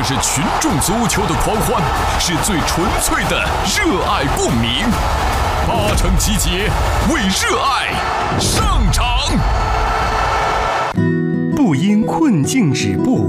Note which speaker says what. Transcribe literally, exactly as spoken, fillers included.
Speaker 1: 是群众足球的狂欢，是最纯粹的热爱共鸣。八成集结，为热爱上场。
Speaker 2: 不因困境止